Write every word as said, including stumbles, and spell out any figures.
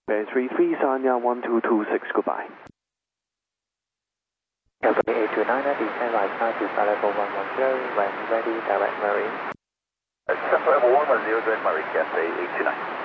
Bay three three Sanya one two two six, goodbye. Cathay eight two nine, descend right side to flight level one one zero, when ready, direct Marine. Flight level one one zero, direct Marine, Cathay eight two nine.